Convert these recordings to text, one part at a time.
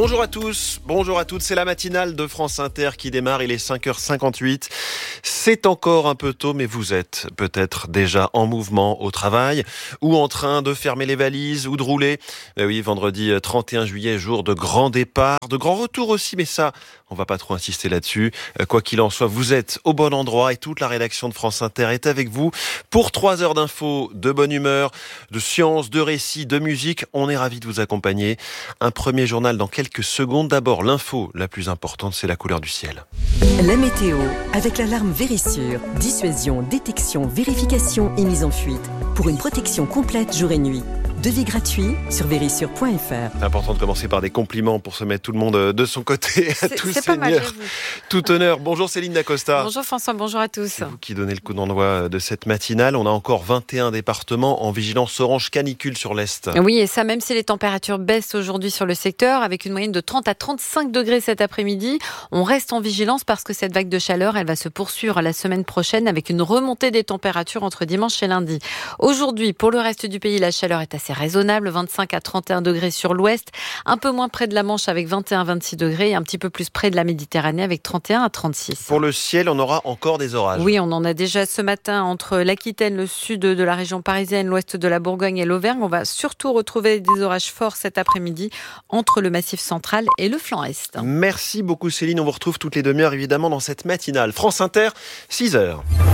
Bonjour à tous, bonjour à toutes, c'est la matinale de France Inter qui démarre, il est 5h58. C'est encore un peu tôt, mais vous êtes peut-être déjà en mouvement au travail ou en train de fermer les valises ou de rouler. Oui, vendredi 31 juillet, jour de grand départ, de grand retour aussi, mais ça, on va pas trop insister là-dessus. Quoi qu'il en soit, vous êtes au bon endroit et toute la rédaction de France Inter est avec vous pour 3 heures d'infos, de bonne humeur, de science, de récits, de musique. On est ravis de vous accompagner. Un premier journal dans quelques secondes. D'abord, l'info la plus importante, c'est la couleur du ciel. La météo, avec l'alarme Vérissure. Dissuasion, détection, vérification et mise en fuite. Pour une protection complète jour et nuit. Devis gratuit sur vérissure.fr. C'est important de commencer par des compliments pour se mettre tout le monde de son côté. À tous seigneurs, tout honneur. Bonjour Céline Dacosta. Bonjour François, bonjour à tous. C'est vous qui donnez le coup d'envoi de cette matinale. On a encore 21 départements en vigilance orange canicule sur l'Est. Oui, et ça même si les températures baissent aujourd'hui sur le secteur, avec une moyenne de 30 à 35 degrés cet après-midi. On reste en vigilance parce que cette vague de chaleur, elle va se poursuivre la semaine prochaine avec une remontée des températures entre dimanche et lundi. Aujourd'hui, pour le reste du pays, la chaleur est assez raisonnable, 25 à 31 degrés sur l'ouest, un peu moins près de la Manche avec 21 à 26 degrés et un petit peu plus près de la Méditerranée avec 31 à 36. Pour le ciel, on aura encore des orages. Oui, on en a déjà ce matin entre l'Aquitaine, le sud de la région parisienne, l'ouest de la Bourgogne et l'Auvergne. On va surtout retrouver des orages forts cet après-midi entre le Massif central et le flanc est. Merci beaucoup Céline, on vous retrouve toutes les demi-heures évidemment dans cette matinale. France Inter, 6h.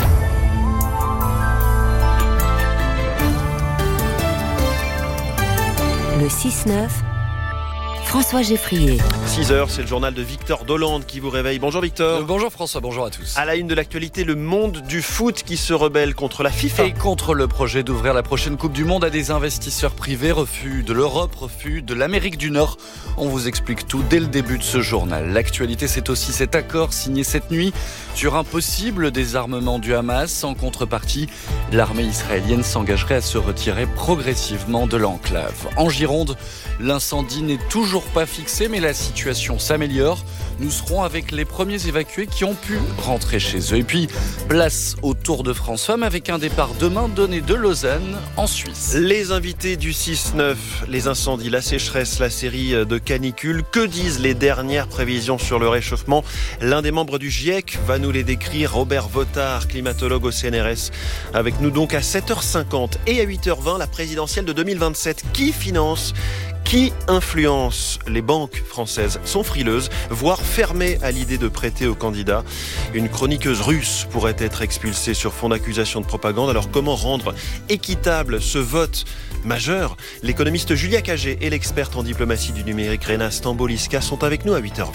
Le 6-9, François Geffrier. 6h, c'est le journal de Victor Dolande qui vous réveille. Bonjour Victor. Bonjour François, bonjour à tous. À la une de l'actualité, le monde du foot qui se rebelle contre la FIFA. Et contre le projet d'ouvrir la prochaine Coupe du Monde à des investisseurs privés, refus de l'Europe, refus de l'Amérique du Nord. On vous explique tout dès le début de ce journal. L'actualité, c'est aussi cet accord signé cette nuit sur un possible désarmement du Hamas. En contrepartie, l'armée israélienne s'engagerait à se retirer progressivement de l'enclave. En Gironde, l'incendie n'est toujours pas fixé, mais la situation s'améliore. Nous serons avec les premiers évacués qui ont pu rentrer chez eux. Et puis, place au Tour de France Femmes avec un départ demain donné de Lausanne en Suisse. Les invités du 6-9, les incendies, la sécheresse, la série de canicules. Que disent les dernières prévisions sur le réchauffement ? L'un des membres du GIEC va nous les décrire, Robert Votard, climatologue au CNRS. Avec nous donc à 7h50 et à 8h20, la présidentielle de 2027. Qui finance ? Qui influence ? Les banques françaises sont frileuses, voire fermées à l'idée de prêter aux candidats. Une chroniqueuse russe pourrait être expulsée sur fond d'accusation de propagande. Alors comment rendre équitable ce vote majeur ? L'économiste Julia Cagé et l'experte en diplomatie du numérique Rena Stamboliska sont avec nous à 8h20.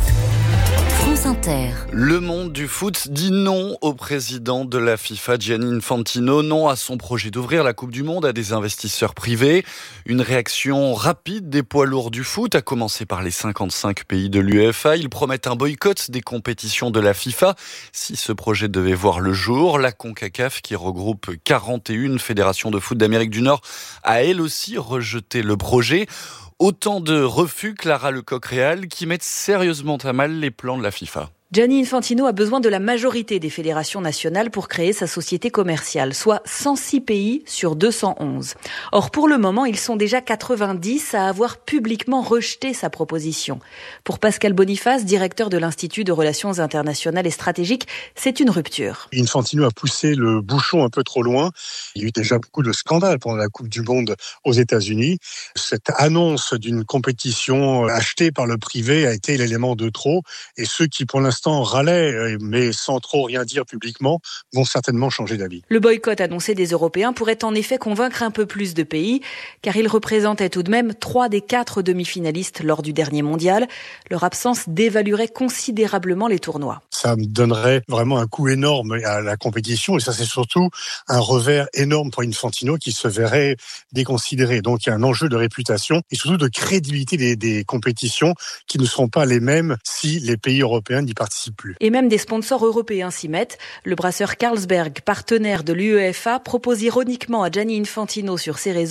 France Inter. Le monde du foot dit non au président de la FIFA, Gianni Infantino, non à son projet d'ouvrir la Coupe du Monde à des investisseurs privés. Une réaction rapide des poids lourds du foot, à commencer par les 55 pays de l'UEFA. Ils promettent un boycott des compétitions de la FIFA si ce projet devait voir le jour. La CONCACAF, qui regroupe 41 fédérations de foot d'Amérique du Nord, a elle aussi rejeté le projet. Autant de refus, Clara Lecoq-Réal, qui mettent sérieusement à mal les plans de la FIFA. Gianni Infantino a besoin de la majorité des fédérations nationales pour créer sa société commerciale, soit 106 pays sur 211. Or, pour le moment, ils sont déjà 90 à avoir publiquement rejeté sa proposition. Pour Pascal Boniface, directeur de l'Institut de Relations internationales et stratégiques, c'est une rupture. Infantino a poussé le bouchon un peu trop loin. Il y a eu déjà beaucoup de scandales pendant la Coupe du Monde aux États-Unis. Cette annonce d'une compétition achetée par le privé a été l'élément de trop. Et ceux qui, pour l'instant, râlaient, mais sans trop rien dire publiquement, vont certainement changer d'avis. Le boycott annoncé des Européens pourrait en effet convaincre un peu plus de pays, car ils représentaient tout de même 3 des 4 demi-finalistes lors du dernier mondial. Leur absence dévaluerait considérablement les tournois. Ça me donnerait vraiment un coup énorme à la compétition, et ça c'est surtout un revers énorme pour Infantino qui se verrait déconsidéré. Donc il y a un enjeu de réputation et surtout de crédibilité des compétitions qui ne seront pas les mêmes si les pays européens n'y participent plus. Et même des sponsors européens s'y mettent. Le brasseur Carlsberg, partenaire de l'UEFA, propose ironiquement à Gianni Infantino sur ses réseaux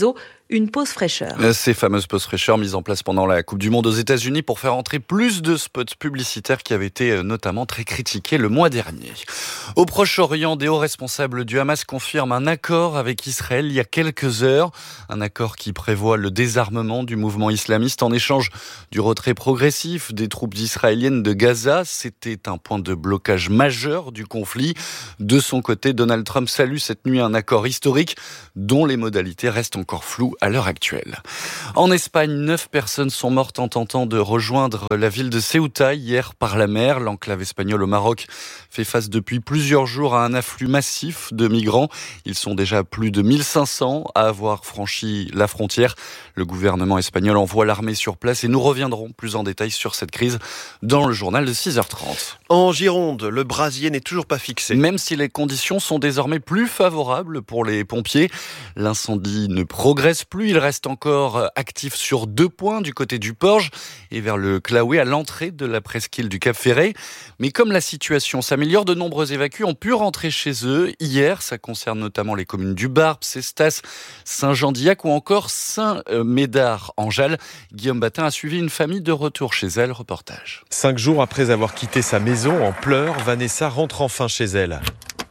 une pause fraîcheur. Ces fameuses pauses fraîcheurs mises en place pendant la Coupe du Monde aux États-Unis pour faire entrer plus de spots publicitaires qui avaient été notamment très critiqués le mois dernier. Au Proche-Orient, des hauts responsables du Hamas confirment un accord avec Israël il y a quelques heures. Un accord qui prévoit le désarmement du mouvement islamiste en échange du retrait progressif des troupes israéliennes de Gaza. C'était un point de blocage majeur du conflit. De son côté, Donald Trump salue cette nuit un accord historique dont les modalités restent encore floues à l'heure actuelle. En Espagne, 9 personnes sont mortes en tentant de rejoindre la ville de Ceuta hier par la mer. L'enclave espagnole au Maroc fait face depuis plusieurs jours à un afflux massif de migrants. Ils sont déjà plus de 1500 à avoir franchi la frontière. Le gouvernement espagnol envoie l'armée sur place et nous reviendrons plus en détail sur cette crise dans le journal de 6h30. En Gironde, le brasier n'est toujours pas fixé. Même si les conditions sont désormais plus favorables pour les pompiers, l'incendie ne progresse plus. Il reste encore actif sur 2 points du côté du Porge et vers le Claouet à l'entrée de la presqu'île du Cap-Ferret. Mais comme la situation s'améliore, de nombreux évacus ont pu rentrer chez eux. Hier, ça concerne notamment les communes du Barbe, Cestas, Saint-Jean-d'Illac ou encore Saint-Médard-en-Jalles. Guillaume Batin a suivi une famille de retour chez elle. Reportage. 5 jours après avoir quitté sa maison en pleurs, Vanessa rentre enfin chez elle.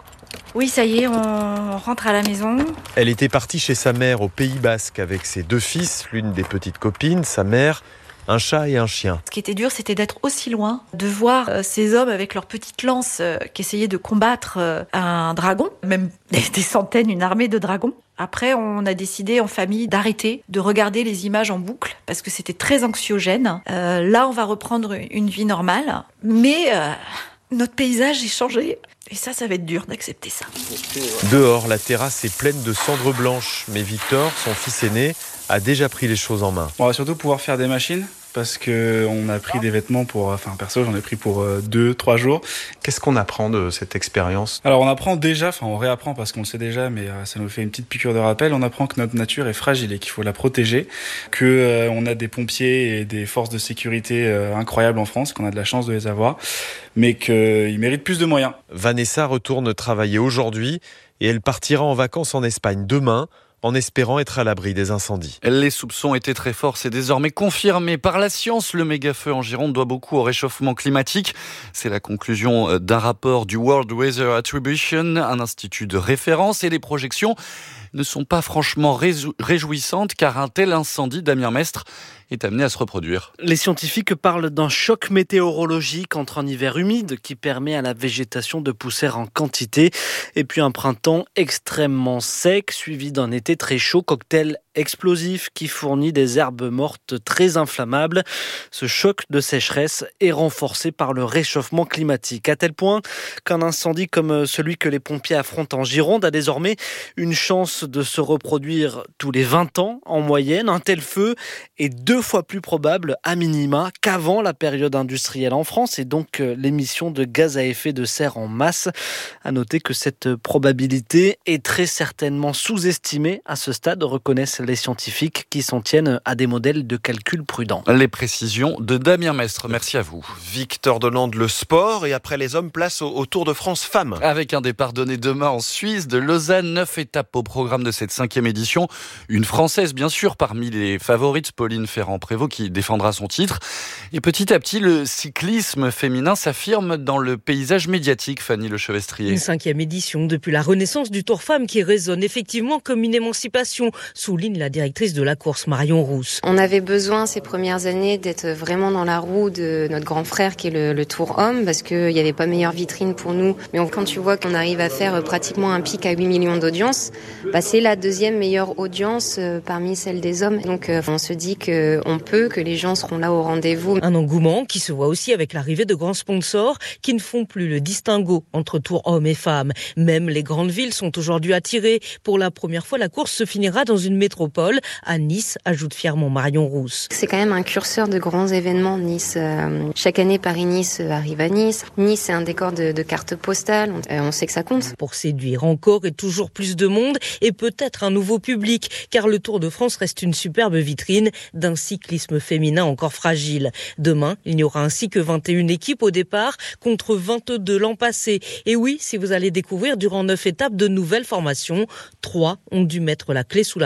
Oui, ça y est, on rentre à la maison. Elle était partie chez sa mère au Pays Basque avec ses 2 fils, l'une des petites copines, sa mère, un chat et un chien. Ce qui était dur, c'était d'être aussi loin, de voir ces hommes avec leurs petites lances qui essayaient de combattre un dragon, même des centaines, une armée de dragons. Après, on a décidé en famille d'arrêter de regarder les images en boucle parce que c'était très anxiogène. Là, on va reprendre une vie normale, mais notre paysage est changé. Et ça va être dur d'accepter ça. Dehors, la terrasse est pleine de cendres blanches. Mais Victor, son fils aîné, a déjà pris les choses en main. On va surtout pouvoir faire des machines parce qu'on a pris des vêtements perso, j'en ai pris pour 2-3 jours. Qu'est-ce qu'on apprend de cette expérience ? Alors on apprend déjà, on réapprend parce qu'on le sait déjà, mais ça nous fait une petite piqûre de rappel. On apprend que notre nature est fragile et qu'il faut la protéger, qu'on a des pompiers et des forces de sécurité incroyables en France, qu'on a de la chance de les avoir, mais qu'ils méritent plus de moyens. Vanessa retourne travailler aujourd'hui et elle partira en vacances en Espagne demain, en espérant être à l'abri des incendies. Les soupçons étaient très forts, c'est désormais confirmé par la science. Le méga-feu en Gironde doit beaucoup au réchauffement climatique. C'est la conclusion d'un rapport du World Weather Attribution, un institut de référence, et les projections ne sont pas franchement réjouissantes car un tel incendie, Damien Mestre, est amené à se reproduire. Les scientifiques parlent d'un choc météorologique entre un hiver humide qui permet à la végétation de pousser en quantité et puis un printemps extrêmement sec suivi d'un été très chaud, cocktail explosif qui fournit des herbes mortes très inflammables. Ce choc de sécheresse est renforcé par le réchauffement climatique, à tel point qu'un incendie comme celui que les pompiers affrontent en Gironde a désormais une chance de se reproduire tous les 20 ans en moyenne. Un tel feu est 2 fois plus probable à minima qu'avant la période industrielle en France et donc l'émission de gaz à effet de serre en masse. À noter que cette probabilité est très certainement sous-estimée à ce stade, reconnaissent les scientifiques qui s'en tiennent à des modèles de calcul prudents. Les précisions de Damien Mestre, merci à vous. Victor Delande, le sport, et après les hommes, place au Tour de France femmes. Avec un départ donné demain en Suisse, de Lausanne, 9 étapes au programme de cette 5e édition. Une Française, bien sûr, parmi les favorites, Pauline Ferrand-Prévot, qui défendra son titre. Et petit à petit, le cyclisme féminin s'affirme dans le paysage médiatique, Fanny Lechevestrier. Une 5e édition depuis la renaissance du Tour Femmes qui résonne effectivement comme une émancipation, souligne la directrice de la course, Marion Rousse. On avait besoin ces premières années d'être vraiment dans la roue de notre grand frère qui est le Tour Homme, parce qu'il n'y avait pas meilleure vitrine pour nous. Mais quand tu vois qu'on arrive à faire pratiquement un pic à 8 millions d'audience, c'est la 2e meilleure audience parmi celle des hommes. Donc on se dit qu'on peut, que les gens seront là au rendez-vous. Un engouement qui se voit aussi avec l'arrivée de grands sponsors qui ne font plus le distinguo entre Tour hommes et femmes. Même les grandes villes sont aujourd'hui attirées. Pour la première fois, la course se finira dans une métropole, à Nice, ajoute fièrement Marion Rousse. C'est quand même un curseur de grands événements, Nice. Chaque année, Paris-Nice arrive à Nice. Nice, c'est un décor de cartes postales. On sait que ça compte. Pour séduire encore et toujours plus de monde et peut-être un nouveau public, car le Tour de France reste une superbe vitrine d'un cyclisme féminin encore fragile. Demain, il n'y aura ainsi que 21 équipes au départ contre 22 l'an passé. Et oui, si vous allez découvrir durant 9 étapes de nouvelles formations, 3 ont dû mettre la clé sous la porte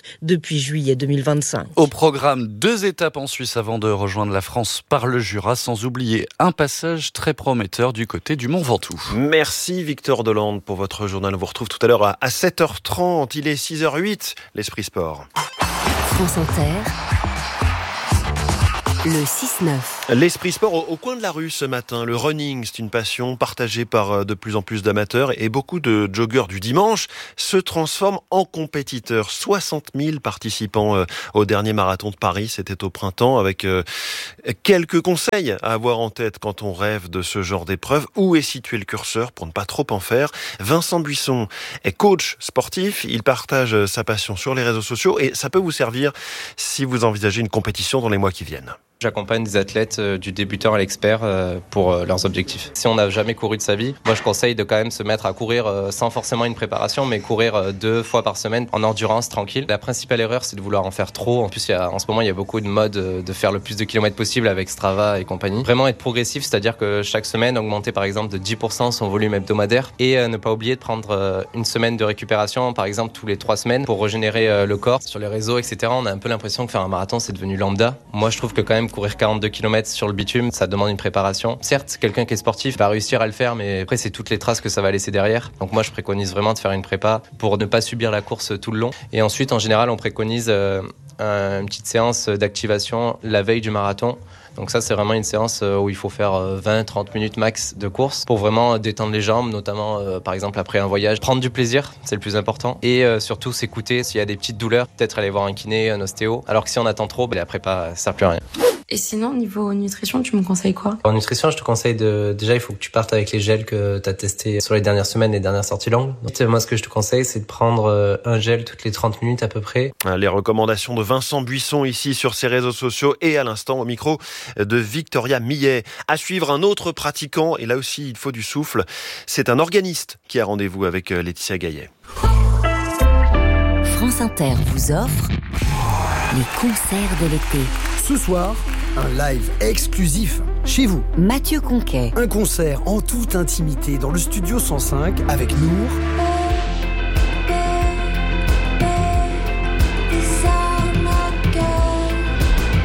depuis juillet 2025. Au programme, 2 étapes en Suisse avant de rejoindre la France par le Jura, sans oublier un passage très prometteur du côté du Mont Ventoux. Merci Victor Delande pour votre journal. On vous retrouve tout à l'heure à 7h30. Il est 6h08, l'Esprit Sport. France Inter. Le 6-9. L'Esprit Sport au coin de la rue ce matin. Le running, c'est une passion partagée par de plus en plus d'amateurs et beaucoup de joggeurs du dimanche se transforment en compétiteurs. 60 000 participants au dernier marathon de Paris, c'était au printemps, avec quelques conseils à avoir en tête quand on rêve de ce genre d'épreuve. Où est situé le curseur pour ne pas trop en faire? Vincent Buisson est coach sportif, il partage sa passion sur les réseaux sociaux et ça peut vous servir si vous envisagez une compétition dans les mois qui viennent. J'accompagne des athlètes du débutant à l'expert pour leurs objectifs. Si on n'a jamais couru de sa vie, moi je conseille de quand même se mettre à courir sans forcément une préparation, mais courir 2 fois par semaine en endurance tranquille. La principale erreur, c'est de vouloir en faire trop. En plus, en ce moment, il y a beaucoup de modes de faire le plus de kilomètres possible avec Strava et compagnie. Vraiment être progressif, c'est-à-dire que chaque semaine, augmenter par exemple de 10% son volume hebdomadaire et ne pas oublier de prendre une semaine de récupération, par exemple tous les 3 semaines pour régénérer le corps. Sur les réseaux, etc., on a un peu l'impression que faire un marathon, c'est devenu lambda. Moi, je trouve que quand même courir 42 km sur le bitume, ça demande une préparation. Certes, quelqu'un qui est sportif va réussir à le faire, mais après, c'est toutes les traces que ça va laisser derrière. Donc moi, je préconise vraiment de faire une prépa pour ne pas subir la course tout le long. Et ensuite, en général, on préconise une petite séance d'activation la veille du marathon. Donc ça, c'est vraiment une séance où il faut faire 20-30 minutes max de course pour vraiment détendre les jambes, notamment par exemple après un voyage. Prendre du plaisir, c'est le plus important. Et surtout s'écouter s'il y a des petites douleurs, peut-être aller voir un kiné, un ostéo. Alors que si on attend trop, la prépa, ça sert plus à rien. Et sinon, niveau nutrition, tu me conseilles quoi? En nutrition, je te conseille déjà, il faut que tu partes avec les gels que tu as testés sur les dernières semaines, les dernières sorties longues. Donc, moi, ce que je te conseille, c'est de prendre un gel toutes les 30 minutes à peu près. Les recommandations de Vincent Buisson ici sur ses réseaux sociaux et à l'instant au micro de Victoria Millet. À suivre un autre pratiquant, et là aussi il faut du souffle, c'est un organiste qui a rendez-vous avec Laetitia Gaillet. France Inter vous offre les concerts de l'été. Ce soir, un live exclusif chez vous. Mathieu Conquet. Un concert en toute intimité dans le studio 105 avec Nour.